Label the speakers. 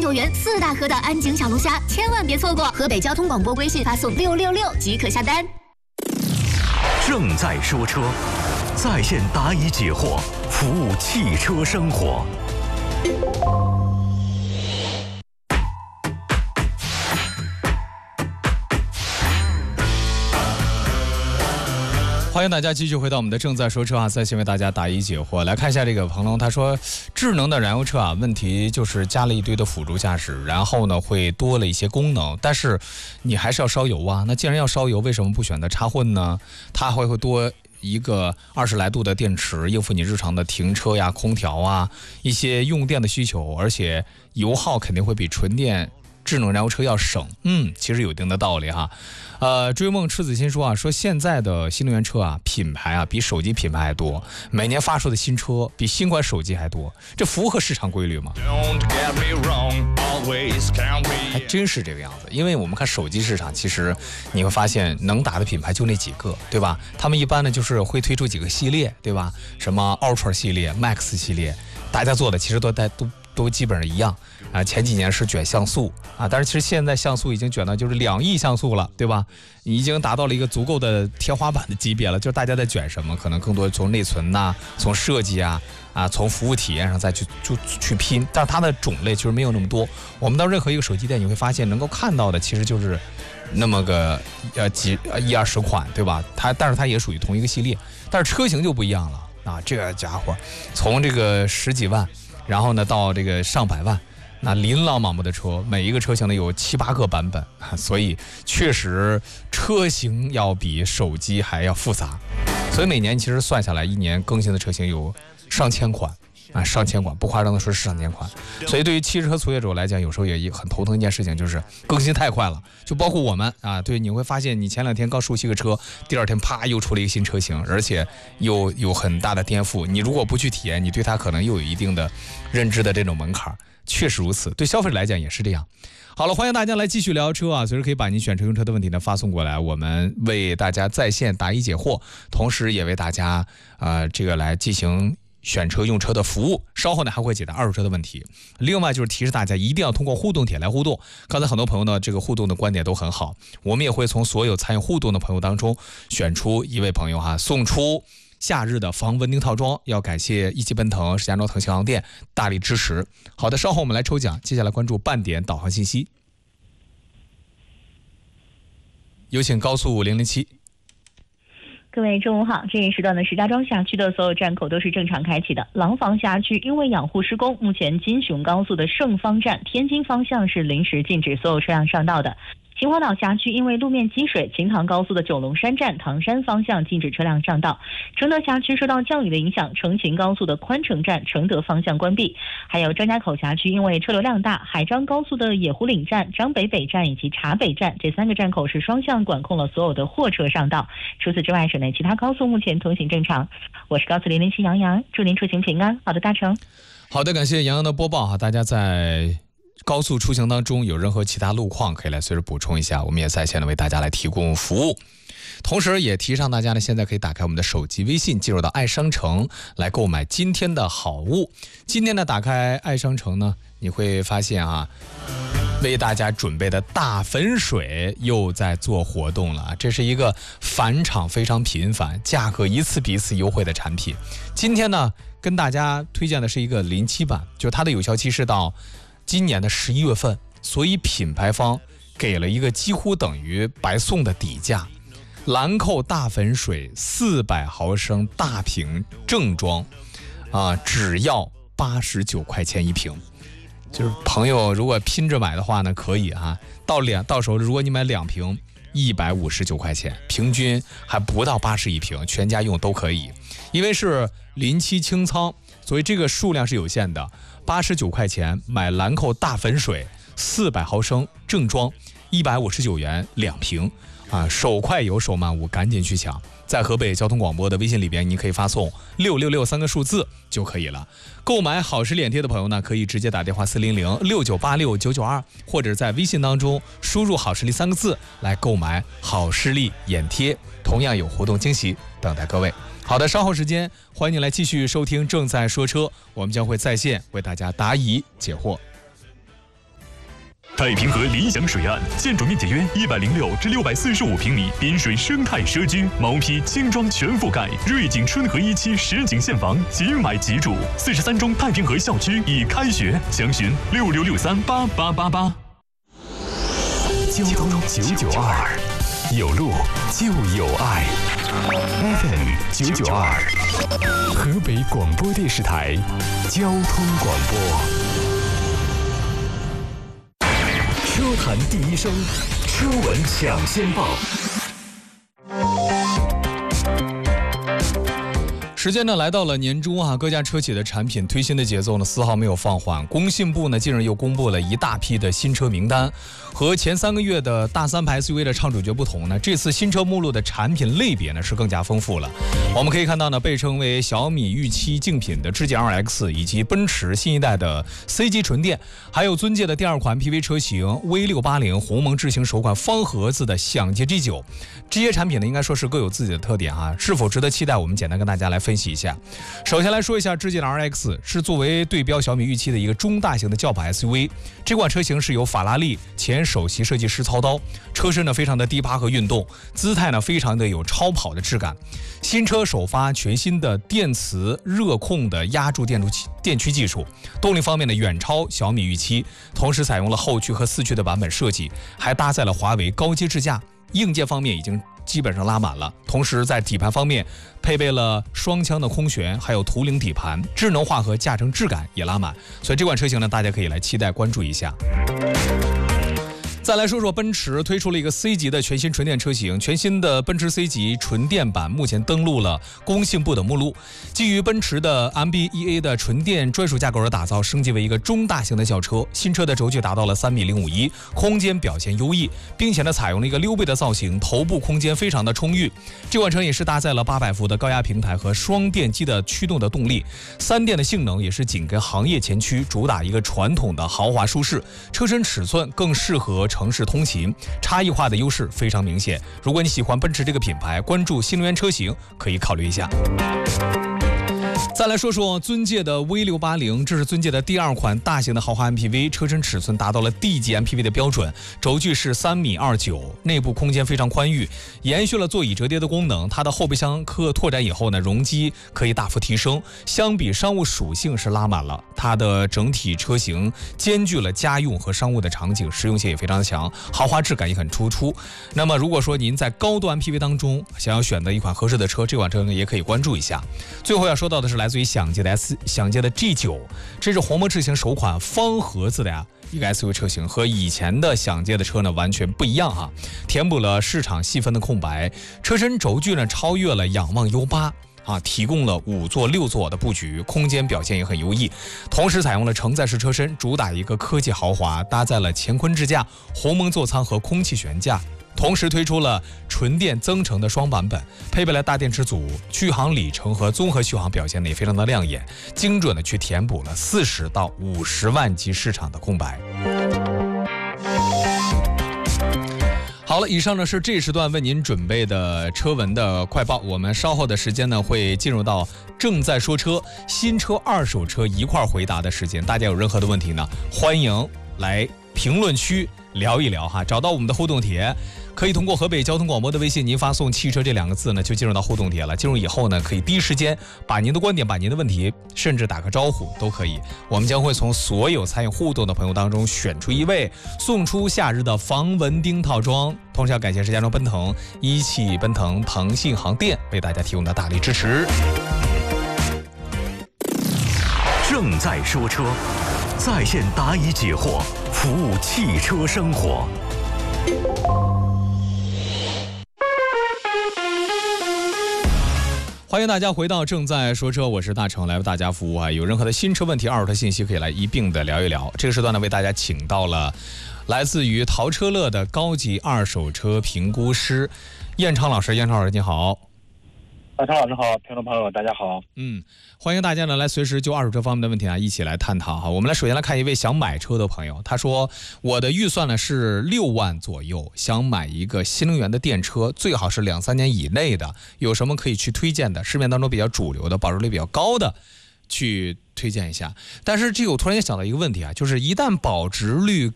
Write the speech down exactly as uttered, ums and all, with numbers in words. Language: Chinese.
Speaker 1: 九元，四大颗的安井小龙虾，千万别错过！河北交通广播微信发送六六六即可下单。
Speaker 2: 正在说车，在线答疑解惑，服务汽车生活。
Speaker 3: 欢迎大家继续回到我们的正在说车啊，在线为大家答疑解惑。来看一下这个彭龙，他说智能的燃油车啊，问题就是加了一堆的辅助驾驶，然后呢会多了一些功能，但是你还是要烧油啊。那既然要烧油，为什么不选择插混呢？它还会多一个二十来度的电池，应付你日常的停车呀、空调啊一些用电的需求，而且油耗肯定会比纯电智能燃油车要省。嗯，其实有一定的道理哈。呃，追梦赤子心说啊，说现在的新能源车啊，品牌啊比手机品牌还多，每年发售的新车比新款手机还多，这符合市场规律吗？还真是这个样子，因为我们看手机市场，其实你会发现能打的品牌就那几个，对吧？他们一般呢就是会推出几个系列，对吧？什么 Ultra 系列、Max 系列，大家做的其实都带都。都基本上一样啊，前几年是卷像素啊，但是其实现在像素已经卷到就是两亿像素了，对吧？已经达到了一个足够的天花板的级别了。就是大家在卷什么，可能更多从内存呐、啊、从设计啊啊、从服务体验上再去就去拼，但是它的种类就是没有那么多。我们到任何一个手机店，你会发现能够看到的其实就是那么个呃几一二十款，对吧？它但是它也属于同一个系列，但是车型就不一样了啊，这家伙从这个十几万。然后呢，到这个上百万，那琳琅满目的车，每一个车型呢有七八个版本，所以确实车型要比手机还要复杂。所以每年其实算下来，一年更新的车型有上千款啊，上千款，不夸张的说是上千款。所以对于汽车从业者来讲，有时候也很头疼一件事情，就是更新太快了。就包括我们啊，对，你会发现你前两天刚熟悉个车，第二天啪又出了一个新车型，而且又有很大的颠覆。你如果不去体验，你对它可能又有一定的认知的这种门槛。确实如此，对消费者来讲也是这样。好了，欢迎大家来继续聊车啊！随时可以把您选车用车的问题呢发送过来，我们为大家在线答疑解惑，同时也为大家呃这个来进行选车用车的服务。稍后呢还会解答二手车的问题。另外就是提示大家一定要通过互动帖来互动。刚才很多朋友呢这个互动的观点都很好，我们也会从所有参与互动的朋友当中选出一位朋友哈，送出夏日的防蚊叮套装。要感谢一汽奔腾、石家庄腾星航店大力支持。好的，稍后我们来抽奖，接下来关注半点导航信息。有请高速零零七。
Speaker 4: 各位中午好，这一时段的石家庄辖区的所有站口都是正常开启的。廊坊辖区因为养护施工，目前金雄高速的盛芳站天津方向是临时禁止所有车辆上道的。秦皇岛辖区因为路面积水，秦唐高速的九龙山站唐山方向禁止车辆上道。承德辖区受到降雨的影响，承秦高速的宽城站承德方向关闭。还有张家口辖区因为车流量大，海张高速的野湖岭站、张北北站以及茶北站这三个站口是双向管控了所有的货车上道。除此之外，省内其他高速目前通行正常。我是高速零零七杨洋，祝您出行平安，好的大成。
Speaker 3: 好的，感谢杨洋的播报哈，大家在高速出行当中有任何其他路况可以来随时补充一下，我们也在线的为大家来提供服务。同时也提倡大家呢，现在可以打开我们的手机微信，进入到爱商城来购买今天的好物。今天呢，打开爱商城呢，你会发现啊，为大家准备的大粉水又在做活动了。这是一个返厂非常频繁，价格一次比一次优惠的产品。今天呢，跟大家推荐的是一个零七版，就它的有效期是到今年的十一月份，所以品牌方给了一个几乎等于白送的底价。兰蔻大粉水四百毫升大瓶正装啊，只要八十九块钱一瓶。就是朋友如果拼着买的话呢，可以啊，到两到时候如果你买两瓶，一百五十九块钱，平均还不到八十一瓶，全家用都可以。因为是临期清仓，所以这个数量是有限的。八十九块钱买兰蔻大粉水四百毫升正装，一百五十九元两瓶啊！手快有手慢无，赶紧去抢。在河北交通广播的微信里边，你可以发送六六六三个数字就可以了。购买好视脸贴的朋友呢，可以直接打电话四零零六九八六九九二，或者在微信当中输入好视力三个字来购买好视力眼贴，同样有活动惊喜等待各位。好的，稍后时间欢迎你来继续收听正在说车，我们将会在线为大家答疑解惑。
Speaker 5: 太平河理想水岸，建筑面积约一百零六至六百四十五平米，滨水生态社区，毛坯精装全覆盖，瑞景春和一期实景现房，即买即住。四十三中太平河校区已开学，详询六六六三八八八八。
Speaker 2: 交通九九二，有路就有爱。F M 九九二，河北广播电视台交通广播。车坛第一声，车闻抢先报。
Speaker 3: 时间呢来到了年中啊，各家车企的产品推新的节奏呢丝毫没有放缓。工信部呢近日又公布了一大批的新车名单，和前三个月的大三排 S U V 的唱主角不同呢，这次新车目录的产品类别呢是更加丰富了。我们可以看到呢，被称为小米预期竞品的智界 二 X， 以及奔驰新一代的 C 级纯电，还有尊界的第二款 M P V 车型 V 六八零 鸿蒙智行首款方盒子的享捷 G 九， 这些产品呢应该说是各有自己的特点啊，是否值得期待？我们简单跟大家来分析一下。首先来说一下智界的 R X， 是作为对标小米预期的一个中大型的轿跑 S U V。这款车型是由法拉利前首席设计师操刀，车身呢非常的低趴和运动，姿态呢非常的有超跑的质感。新车首发全新的电磁热控的压铸电驱电驱技术，动力方面呢远超小米预期，同时采用了后驱和四驱的版本设计，还搭载了华为高阶智驾。硬件方面已经基本上拉满了，同时在底盘方面配备了双腔的空悬，还有图灵底盘，智能化和驾乘质感也拉满，所以这款车型呢，大家可以来期待关注一下。再来说说奔驰推出了一个 C 级的全新纯电车型，全新的奔驰 C 级纯电版目前登陆了工信部的目录，基于奔驰的 M B E A 的纯电专属架构而打造，升级为一个中大型的轿车。新车的轴距达到了三米零五一，空间表现优异，并且呢采用了一个溜背的造型，头部空间非常的充裕。这款车也是搭载了八百伏的高压平台和双电机的驱动的动力，三电的性能也是紧跟行业前驱，主打一个传统的豪华舒适。车身尺寸更适合城市通勤，差异化的优势非常明显。如果你喜欢奔驰这个品牌，关注新能源车型，可以考虑一下。再来说说尊界的 V 六八零， 这是尊界的第二款大型的豪华 M P V， 车身尺寸达到了 D 级 M P V 的标准，轴距是三米二九，内部空间非常宽裕，延续了座椅折叠的功能。它的后备箱可拓展以后呢，容积可以大幅提升，相比商务属性是拉满了。它的整体车型兼具了家用和商务的场景，实用性也非常的强，豪华质感也很突出。那么如果说您在高端 M P V 当中想要选择一款合适的车，这款车呢也可以关注一下。最后要说到的是来自于享捷的 S 享捷的 G 九， 这是鸿蒙智行首款方盒子的呀一个 S U V 车型，和以前的享捷的车呢完全不一样哈，填补了市场细分的空白。车身轴距呢超越了仰望 U 八啊，提供了五座六座的布局，空间表现也很优异。同时采用了承载式车身，主打一个科技豪华，搭载了乾坤智驾、鸿蒙座舱和空气悬架。同时推出了纯电增程的双版本，配备了大电池组，续航里程和综合续航表现也非常的亮眼，精准的去填补了四十到五十万级市场的空白。好了，以上呢是这时段为您准备的车闻的快报，我们稍后的时间呢会进入到正在说车、新车、二手车一块回答的时间。大家有任何的问题呢，欢迎来评论区聊一聊哈，找到我们的互动帖，可以通过河北交通广播的微信，您发送汽车这两个字呢，就进入到互动帖了。进入以后呢，可以第一时间把您的观点、把您的问题，甚至打个招呼都可以。我们将会从所有参与互动的朋友当中选出一位，送出夏日的防蚊叮套装。同时要感谢石家庄奔腾、一汽奔腾、腾信航电为大家提供的大力支持。
Speaker 2: 正在说车，在线答疑解惑，服务汽车生活。
Speaker 3: 欢迎大家回到正在说车，我是大成，来为大家服务啊！有任何的新车问题、二手车信息，可以来一并的聊一聊。这个时段呢，为大家请到了来自于淘车乐的高级二手车评估师燕昌老师。燕昌老师，你好。
Speaker 6: 大成老师好，听众朋友大家好。
Speaker 3: 嗯，欢迎大家呢来随时就二手车方面的问题啊一起来探讨哈。我们来首先来看一位想买车的朋友，他说我的预算呢是六万左右，想买一个新能源的电车，最好是两三年以内的，有什么可以去推荐的？市面当中比较主流的、保值率比较高的，去推荐一下。但是这个我突然间想到一个问题啊，就是一旦保值率